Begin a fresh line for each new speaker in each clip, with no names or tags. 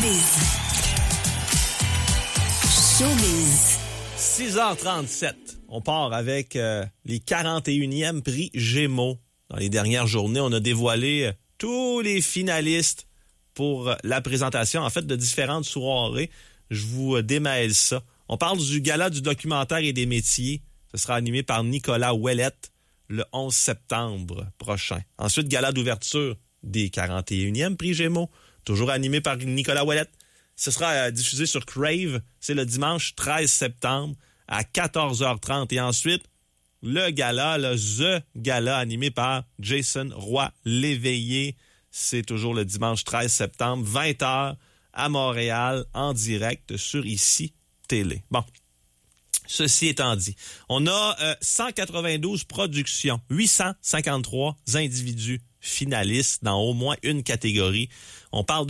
Showbiz.
6h37. On part avec les 41e prix Gémeaux. Dans les dernières journées, on a dévoilé tous les finalistes pour la présentation, en fait, de différentes soirées. Je vous démêle ça. On parle du gala du documentaire et des métiers. Ce sera animé par Nicolas Ouellette le 11 septembre prochain. Ensuite, gala d'ouverture des 41e prix Gémeaux, toujours animé par Nicolas Ouellette. Ce sera diffusé sur Crave. C'est le dimanche 13 septembre à 14h30. Et ensuite, le gala, The Gala, animé par Jason Roy-Léveillé. C'est toujours le dimanche 13 septembre, 20h à Montréal, en direct sur ICI Télé. Bon, ceci étant dit, on a 192 productions, 853 individus finalistes dans au moins une catégorie. On parle de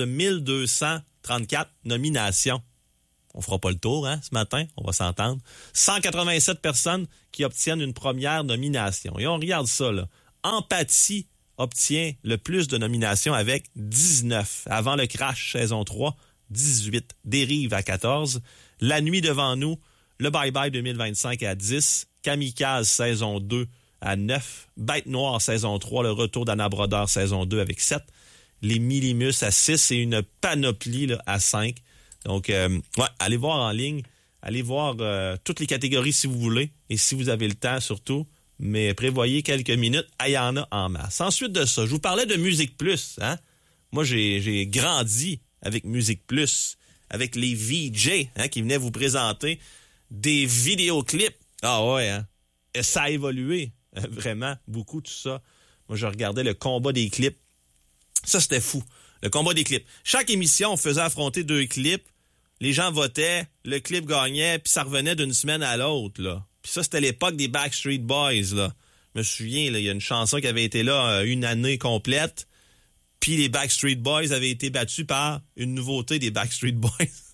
1234 nominations. On fera pas le tour, ce matin, on va s'entendre. 187 personnes qui obtiennent une première nomination. Et on regarde ça, là. Empathie obtient le plus de nominations avec 19. Avant le Crash, saison 3, 18. Dérive à 14. La nuit devant nous, le Bye Bye 2025 à 10. Kamikaze, saison 2 à 9. Bête Noire, saison 3. Le retour d'Anna Brodeur, saison 2 avec 7. Les Millimus à 6 et une panoplie là, à 5. Donc, allez voir en ligne, allez voir toutes les catégories si vous voulez, et si vous avez le temps surtout, mais prévoyez quelques minutes, il y en a en masse. Ensuite de ça, je vous parlais de Musique Plus. Moi, j'ai grandi avec Musique Plus, avec les VJ qui venaient vous présenter des vidéoclips. Ah ouais, Et ça a évolué, vraiment, beaucoup tout ça. Moi, je regardais le combat des clips. Ça, c'était fou. Le combat des clips. Chaque émission, on faisait affronter 2 clips. Les gens votaient, le clip gagnait, puis ça revenait d'une semaine à l'autre, là. Puis ça, c'était l'époque des Backstreet Boys, là. Je me souviens, là, il y a une chanson qui avait été là une année complète, puis les Backstreet Boys avaient été battus par une nouveauté des Backstreet Boys.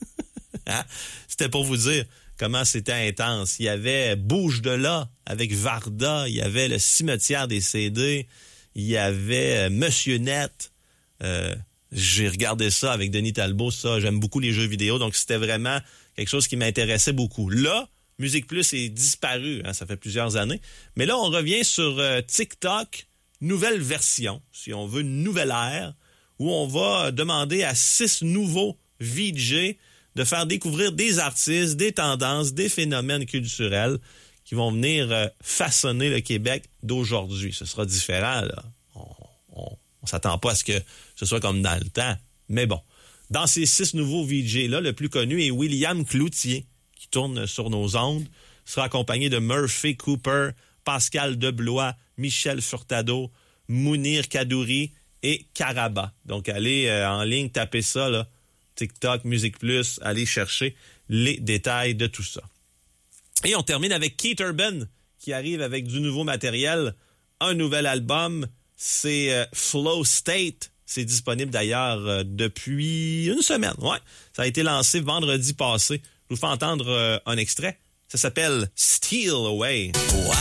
C'était pour vous dire comment c'était intense. Il y avait Bouge de là avec Varda, il y avait le Cimetière des CD, il y avait Monsieur Net. J'ai regardé ça avec Denis Talbot, ça, j'aime beaucoup les jeux vidéo, donc c'était vraiment quelque chose qui m'intéressait beaucoup. Là, Musique Plus est disparu, ça fait plusieurs années, mais là, on revient sur TikTok, nouvelle version, si on veut, une nouvelle ère, où on va demander à 6 nouveaux VJ de faire découvrir des artistes, des tendances, des phénomènes culturels qui vont venir façonner le Québec d'aujourd'hui. Ce sera différent, là. On s'attend pas à ce que ce soit comme dans le temps. Mais bon, dans ces 6 nouveaux VJ-là, le plus connu est William Cloutier, qui tourne sur nos ondes. Il sera accompagné de Murphy Cooper, Pascal Deblois, Michel Furtado, Mounir Kadouri et Caraba. Donc, allez en ligne, tapez ça, là, TikTok, Musique Plus, allez chercher les détails de tout ça. Et on termine avec Keith Urban, qui arrive avec du nouveau matériel, un nouvel album. C'est Flow State. C'est disponible d'ailleurs depuis une semaine. Ouais, ça a été lancé vendredi passé. Je vous fais entendre un extrait. Ça s'appelle Steal Away. Wow!